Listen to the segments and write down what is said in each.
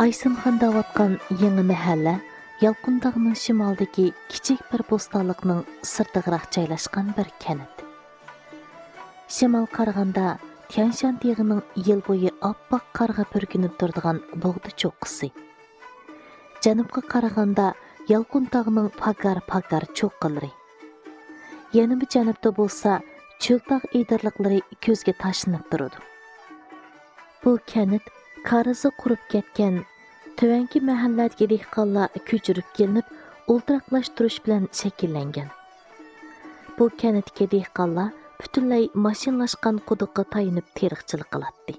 Aysimxon davatqan yangi mahalla Yalqındağının şimaldagi kichik bir bo'stonliqning sirtig'iroq joylashgan bir kanat. Shimol qaraganda Tianshan teg'ining yil bo'yi oppoq qarga purkinib turadigan bog'da cho'qqisi. Janubga qaraganda Yalqındağning pagar cho'qqilari. Yana bir janubda bo'lsa, cho'ltog' edirliqlari ko'zga tashlanib turadi. Bu kanat Karizi qurib ketgan Tövenki mahalladagi dehqonlar ko'chirib kelinib, o'ltiraqlashtirish bilan shakllangan. Bu kanatga dehqonlar butunlay mashinlashgan quduqqa tayinib teriqchilik qiladi.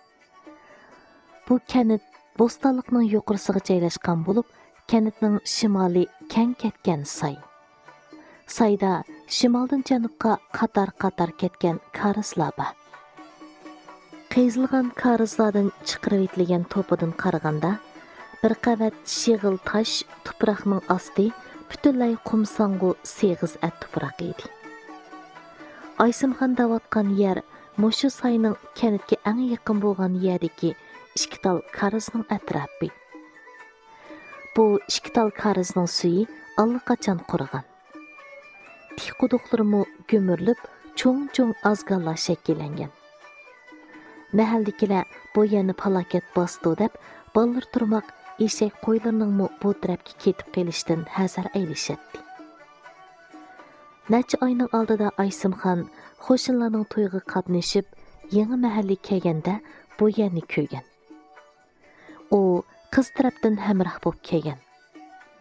Bu kanat bo'stonliqning yuqorisiga joylashgan bo'lib, kanatning shimoli keng ketgan say. Sayda shimoldan janubga qator ketgan karizlar bor. Qezilgan karizlardan chiqarib etilgan to'pidan qaraganda bir qavat shig'il tosh tuproqning osti butunlay qumsongu seg'iz tuproq edi. Aysimxon davatqan yer mushu sayning kanatga eng yaqin bo'lgan yerdagi ikki tal karizning atrofi. Bu ikki tal karizning suyi allaqachon qurigan. Tik quduqlarimi ko'mirilib, cho'ng azgallar shakllangan. Mahaldagilar bu yerni falokat bosdi deb ballar turmoq eshak qo'ylarning bu tarafga ketib qolishdan hazar aylashadi. Necha oyning oldida Aysimxon qo'shnilarning to'yiga qatnashib, yangi mahallaga kelganda bu yerni ko'rgan. U qiz tarafdan hamroh bo'lib kelgan.